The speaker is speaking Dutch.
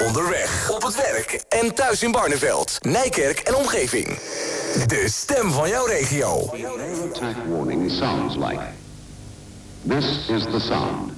Onderweg, op het werk en thuis in Barneveld, Nijkerk en omgeving. De stem van jouw regio. Attack warning sounds like. This is the sound.